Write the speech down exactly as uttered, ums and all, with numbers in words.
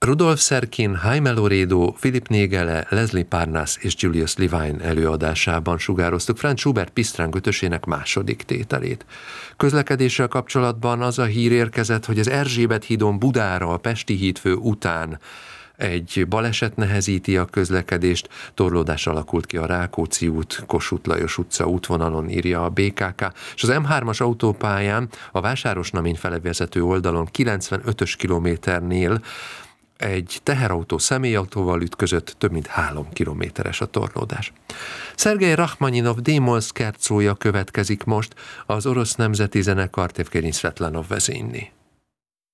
Rudolf Serkin, Jaime Loredo, Philip Négele, Leslie Parnass és Julius Levine előadásában sugároztuk Franz Schubert Pisztráng ötösének második tételét. Közlekedéssel kapcsolatban az a hír érkezett, hogy az Erzsébet hídon Budára a Pesti hídfő után egy baleset nehezíti a közlekedést, torlódás alakult ki a Rákóczi út, Kossuth Lajos utca útvonalon, írja a bé ká ká, és az em hármas autópályán a Vásárosnamény fele vezető oldalon kilencvenötös kilométernél egy teherautó személyautóval ütközött, több mint három kilométeres a torlódás. Szergej Rachmaninov D-moll szkercója következik most, az orosz nemzeti zenekar Evgenij Szvetlanov vezényli.